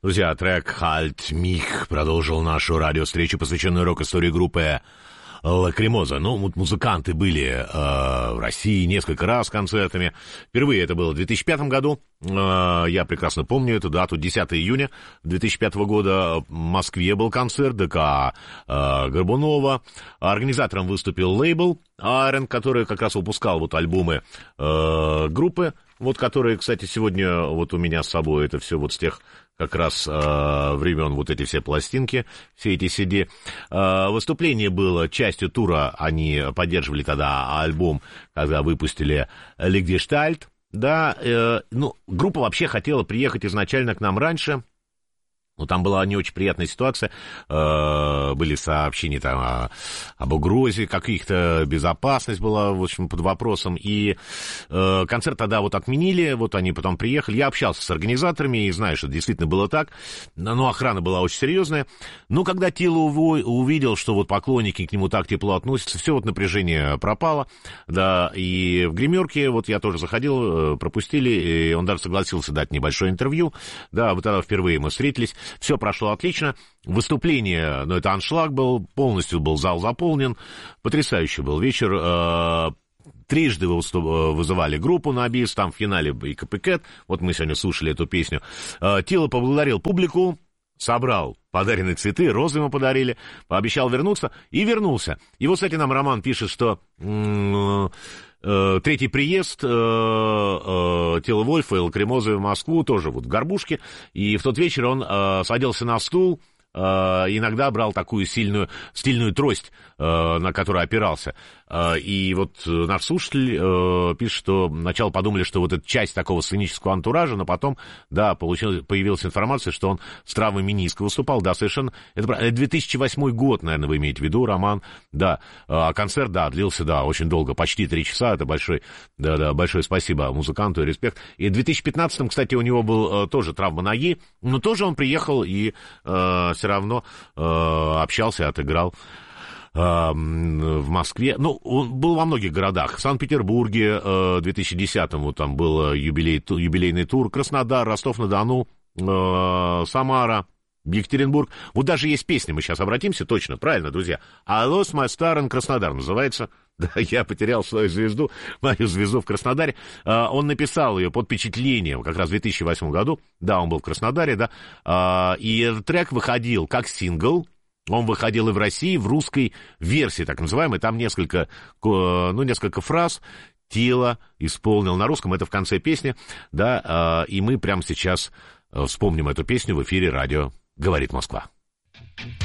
Друзья, трек «Halt mich» продолжил нашу радиовстречу, посвященную рок-истории группы «Лакримоза». Ну, вот музыканты были в России несколько раз с концертами. Впервые это было в 2005 году. Я прекрасно помню эту дату, 10 июня 2005 года. В Москве был концерт ДК Горбунова. Организатором выступил лейбл Iron, который как раз выпускал вот альбомы группы, вот которые, кстати, сегодня вот у меня с собой, это все вот с тех как раз времен вот эти все пластинки, все эти CD. Выступление было частью тура, они поддерживали тогда альбом, когда выпустили «Ликгештальт». Да, ну, группа вообще хотела приехать изначально к нам раньше. Ну, там была не очень приятная ситуация, были сообщения там об угрозе каких-то, безопасность была, в общем, под вопросом, и концерт тогда вот отменили, вот они потом приехали, я общался с организаторами и знаю, что действительно было так, но охрана была очень серьезная, но когда Тило увидел, что вот поклонники к нему так тепло относятся, все вот напряжение пропало, да, и в гримерке, вот я тоже заходил, пропустили, и он даже согласился дать небольшое интервью, да, вот тогда впервые мы встретились. Все прошло отлично. Выступление, ну, это аншлаг был, полностью был зал заполнен. Потрясающий был вечер. Трижды вызывали группу на бис, там в финале и Капикет. Вот мы сегодня слушали эту песню. Тило поблагодарил публику, собрал подаренные цветы, розы ему подарили, пообещал вернуться и вернулся. И вот, кстати, нам Роман пишет, что третий приезд Тило Вольфа и Лакримозы в Москву тоже вот в Горбушке, и в тот вечер он садился на стул, иногда брал такую стильную трость, на которую опирался. И вот наш слушатель пишет, что сначала подумали, что вот это часть такого сценического антуража, но потом, да, появилась информация, что он с травмой мениска выступал, да, совершенно. Это 2008 год, наверное, вы имеете в виду, Роман, да. Концерт, да, длился, да, очень долго, почти 3 часа, это большое спасибо музыканту и респект. И в 2015-м, кстати, у него был тоже травма ноги, но тоже он приехал и все равно общался, отыграл в Москве. Ну, он был во многих городах. В Санкт-Петербурге в 2010-м вот там был юбилейный тур. Краснодар, Ростов-на-Дону, Самара, Екатеринбург. Вот даже есть песня, мы сейчас обратимся, точно, правильно, друзья. «I lost my star in Краснодар» называется. Да, я потерял свою звезду, мою звезду в Краснодаре. Он написал ее под впечатлением как раз в 2008 году. Да, он был в Краснодаре, да. И этот трек выходил как сингл. Он выходил и в России, в русской версии, так называемой. Там несколько фраз Тило исполнил на русском. Это в конце песни, да. И мы прямо сейчас вспомним эту песню в эфире радио «Говорит Москва».